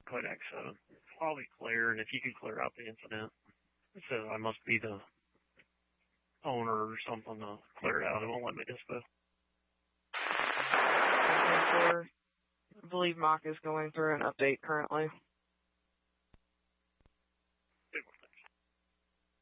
Kodak 7. Probably clear, and if you can clear out the incident. It says I must be the owner or something to clear it out. It won't let me dispo. I believe Mock is going through an update currently.